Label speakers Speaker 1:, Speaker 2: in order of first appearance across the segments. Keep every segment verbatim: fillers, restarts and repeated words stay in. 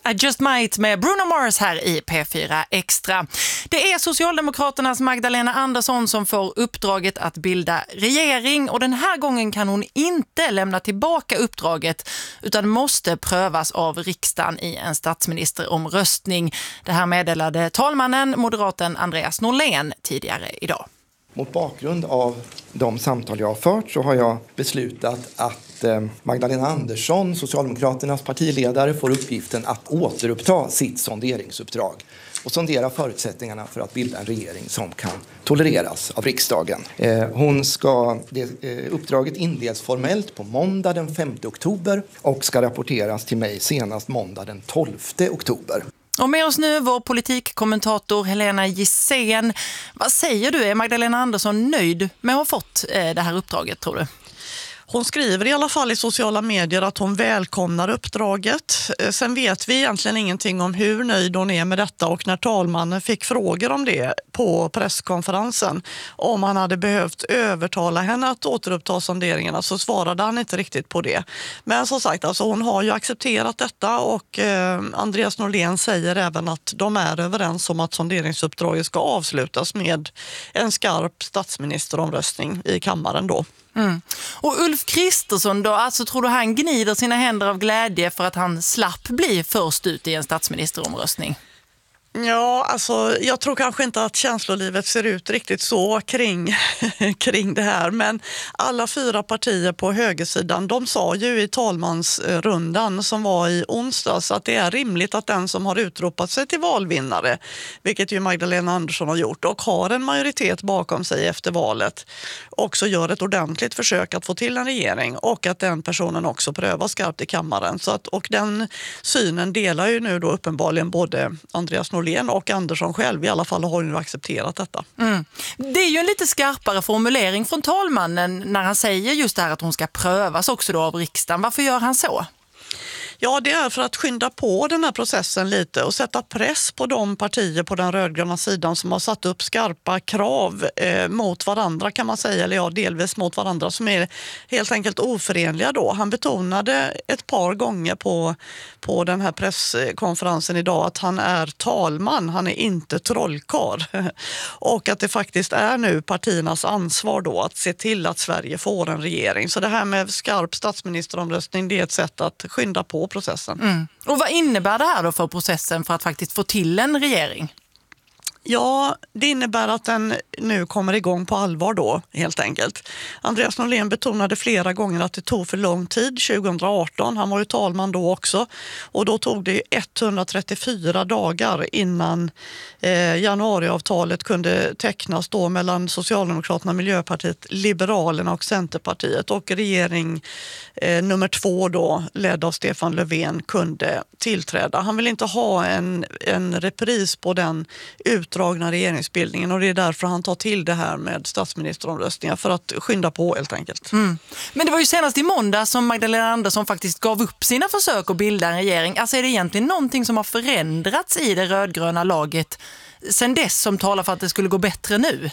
Speaker 1: I Just Might med Bruno Mars här i P fyra Extra. Det är Socialdemokraternas Magdalena Andersson som får uppdraget att bilda regering, och den här gången kan hon inte lämna tillbaka uppdraget utan måste prövas av riksdagen i en statsministeromröstning. Det här meddelade talmannen, moderaten Andreas Norlén, tidigare idag.
Speaker 2: Mot bakgrund av de samtal jag har fört så har jag beslutat att Magdalena Andersson, Socialdemokraternas partiledare, får uppgiften att återuppta sitt sonderingsuppdrag och sondera förutsättningarna för att bilda en regering som kan tolereras av riksdagen. Hon ska, det, uppdraget inleds formellt på måndag den femte oktober och ska rapporteras till mig senast måndag den tolfte oktober.
Speaker 1: Och med oss nu vår politikkommentator Helena Gissén. Vad säger du, är Magdalena Andersson nöjd med att ha fått det här uppdraget, tror du?
Speaker 3: Hon skriver i alla fall i sociala medier att hon välkomnar uppdraget. Sen vet vi egentligen ingenting om hur nöjd hon är med detta, och när talmannen fick frågor om det på presskonferensen, om han hade behövt övertala henne att återuppta sonderingarna, så svarade han inte riktigt på det. Men som sagt, alltså, hon har ju accepterat detta, och eh, Andreas Norlén säger även att de är överens om att sonderingsuppdraget ska avslutas med en skarp statsministeromröstning i kammaren då.
Speaker 1: Mm. Och Ulf Kristersson då, alltså tror du han gnider sina händer av glädje för att han slapp bli först ut i en statsministeromröstning?
Speaker 3: Ja, alltså jag tror kanske inte att känslolivet ser ut riktigt så kring, kring det här. Men alla fyra partier på högersidan, de sa ju i talmansrundan som var i onsdags att det är rimligt att den som har utropat sig till valvinnare, vilket ju Magdalena Andersson har gjort och har en majoritet bakom sig efter valet, också gör ett ordentligt försök att få till en regering, och att den personen också prövar skarpt i kammaren. Så att, och den synen delar ju nu då uppenbarligen både Andreas Norlén och Andersson själv, i alla fall har nu accepterat detta.
Speaker 1: Mm. Det är ju en lite skarpare formulering från talmannen när han säger just det här att hon ska prövas också då av riksdagen. Varför gör han så?
Speaker 3: Ja, det är för att skynda på den här processen lite och sätta press på de partier på den rödgröna sidan som har satt upp skarpa krav eh, mot varandra, kan man säga, eller ja, delvis mot varandra, som är helt enkelt oförenliga då. Han betonade ett par gånger på, på den här presskonferensen idag att han är talman, han är inte trollkarl. Och att det faktiskt är nu partiernas ansvar då att se till att Sverige får en regering. Så det här med skarp statsministeromröstning, det är ett sätt att skynda på processen.
Speaker 1: Mm. Och vad innebär det här då för processen för att faktiskt få till en regering?
Speaker 3: Ja, det innebär att den nu kommer igång på allvar då, helt enkelt. Andreas Norlén betonade flera gånger att det tog för lång tid, tjugo arton. Han var ju talman då också. Och då tog det etthundratrettiofyra dagar innan eh, januariavtalet kunde tecknas då mellan Socialdemokraterna, Miljöpartiet, Liberalerna och Centerpartiet. Och regering eh, nummer två då, ledd av Stefan Löfven, kunde tillträda. Han vill inte ha en, en repris på den ut dragna regeringsbildningen, och det är därför han tar till det här med statsministeromröstningar, för att skynda på helt enkelt. Mm.
Speaker 1: Men det var ju senast i måndag som Magdalena Andersson faktiskt gav upp sina försök att bilda en regering. Alltså är det egentligen någonting som har förändrats i det rödgröna laget sen dess som talar för att det skulle gå bättre nu?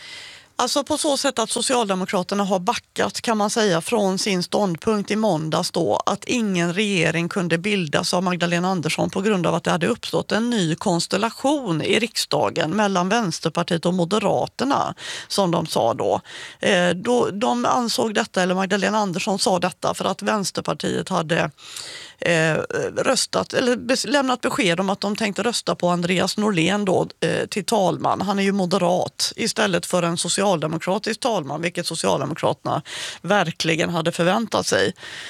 Speaker 3: Alltså på så sätt att Socialdemokraterna har backat, kan man säga, från sin ståndpunkt i måndags då, att ingen regering kunde bildas av Magdalena Andersson på grund av att det hade uppstått en ny konstellation i riksdagen mellan Vänsterpartiet och Moderaterna, som de sa då. Eh, då de ansåg detta, eller Magdalena Andersson sa detta, för att Vänsterpartiet hade eh, röstat, eller bes- lämnat besked om att de tänkte rösta på Andreas Norlén då, eh, till talman. Han är ju moderat istället för en social socialdemokratisk talman, vilket Socialdemokraterna verkligen hade förväntat sig.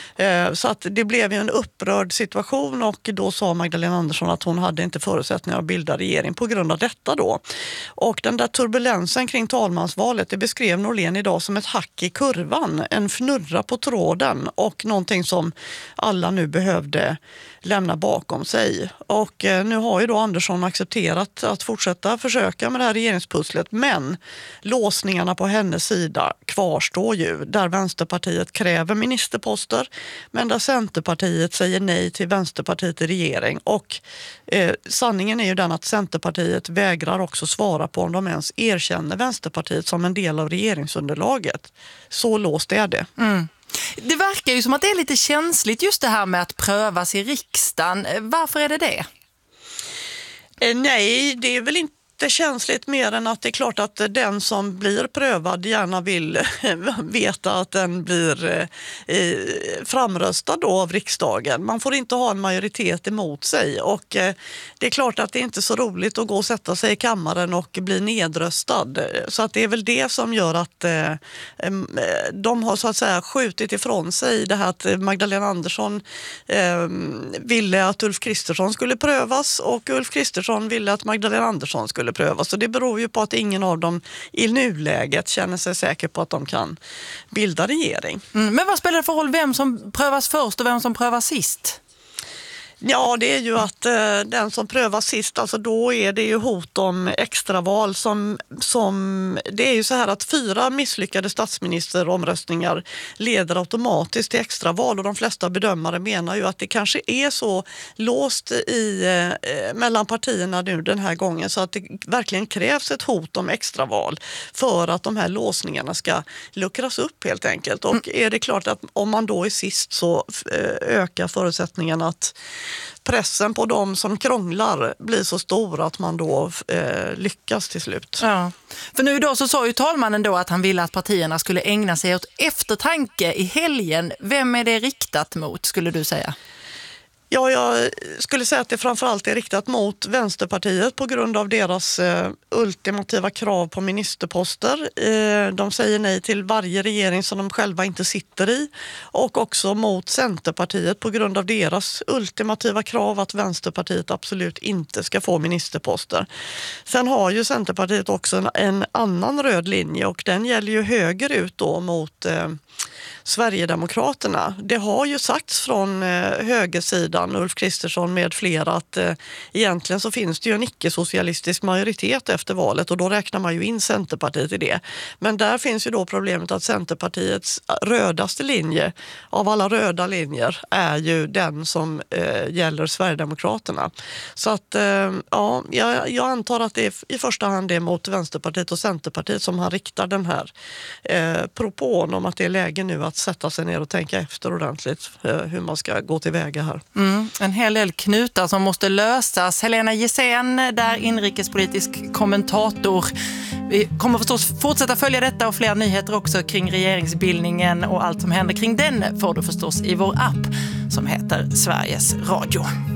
Speaker 3: Så att det blev ju en upprörd situation, och då sa Magdalena Andersson att hon hade inte förutsättningar att bilda regering på grund av detta då. Och den där turbulensen kring talmansvalet, det beskrev Norlén idag som ett hack i kurvan, en fnurra på tråden, och någonting som alla nu behövde lämna bakom sig. Och nu har ju då Andersson accepterat att fortsätta försöka med det här regeringspusslet, men låsningarna på hennes sida kvarstår ju, där Vänsterpartiet kräver ministerposter, men där Centerpartiet säger nej till Vänsterpartiet i regering. Och eh, sanningen är ju den att Centerpartiet vägrar också svara på om de ens erkänner Vänsterpartiet som en del av regeringsunderlaget. Så låst är det.
Speaker 1: Mm. Det verkar ju som att det är lite känsligt just det här med att prövas i riksdagen. Varför är det det?
Speaker 3: Eh, nej, det är väl inte känsligt mer än att det är klart att den som blir prövad gärna vill veta att den blir eh, framröstad då av riksdagen. Man får inte ha en majoritet emot sig och eh, det är klart att det är inte så roligt att gå och sätta sig i kammaren och bli nedröstad. Så att det är väl det som gör att eh, de har så att säga skjutit ifrån sig det här att Magdalena Andersson eh, ville att Ulf Kristersson skulle prövas och Ulf Kristersson ville att Magdalena Andersson skulle prövas. Så det beror ju på att ingen av dem i nuläget känner sig säker på att de kan bilda regering.
Speaker 1: Mm, men vad spelar det för roll vem som prövas först och vem som prövas sist?
Speaker 3: Ja, det är ju att eh, den som prövas sist, alltså då är det ju hot om extraval som, som, det är ju så här att fyra misslyckade statsministeromröstningar leder automatiskt till extraval och de flesta bedömare menar ju att det kanske är så låst i, eh, mellan partierna nu den här gången så att det verkligen krävs ett hot om extraval för att de här låsningarna ska luckras upp helt enkelt. Och mm. är det klart att om man då är sist så eh, ökar förutsättningarna att pressen på dem som krånglar blir så stor att man då eh, lyckas till slut.
Speaker 1: Ja. För nu då så sa ju talmannen då att han ville att partierna skulle ägna sig åt eftertanke i helgen. Vem är det riktat mot, skulle du säga?
Speaker 3: Ja, jag skulle säga att det framförallt är riktat mot Vänsterpartiet på grund av deras eh, ultimativa krav på ministerposter. Eh, de säger nej till varje regering som de själva inte sitter i och också mot Centerpartiet på grund av deras ultimativa krav att Vänsterpartiet absolut inte ska få ministerposter. Sen har ju Centerpartiet också en, en annan röd linje och den gäller ju högerut då mot eh, Sverigedemokraterna. Det har ju sagts från eh, högersidan, Ulf Kristersson med flera, att eh, egentligen så finns det ju en icke-socialistisk majoritet efter valet och då räknar man ju in Centerpartiet i det. Men där finns ju då problemet att Centerpartiets rödaste linje av alla röda linjer är ju den som eh, gäller Sverigedemokraterna. Så att eh, ja, jag, jag antar att det är i första hand det mot Vänsterpartiet och Centerpartiet som han riktar den här eh, propån om att det är läge nu att sätta sig ner och tänka efter ordentligt eh, hur man ska gå tillväga här.
Speaker 1: Mm, en hel del knutar som måste lösas. Helena Gissén, där inrikespolitisk kommentator. Vi kommer förstås fortsätta följa detta och fler nyheter också kring regeringsbildningen och allt som händer kring den får du förstås i vår app som heter Sveriges Radio.